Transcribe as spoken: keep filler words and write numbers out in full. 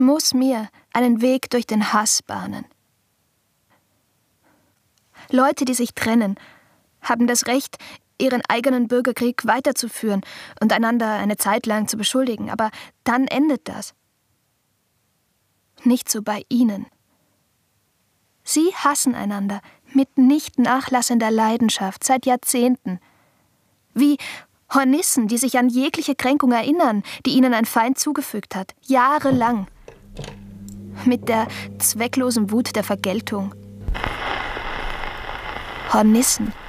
muss mir einen Weg durch den Hass bahnen. Leute, die sich trennen, haben das Recht, ihren eigenen Bürgerkrieg weiterzuführen und einander eine Zeit lang zu beschuldigen. Aber dann endet das. Nicht so bei Ihnen. Sie hassen einander mit nicht nachlassender Leidenschaft seit Jahrzehnten. Wie Hornissen, die sich an jegliche Kränkung erinnern, die ihnen ein Feind zugefügt hat, jahrelang. Mit der zwecklosen Wut der Vergeltung. Hornissen,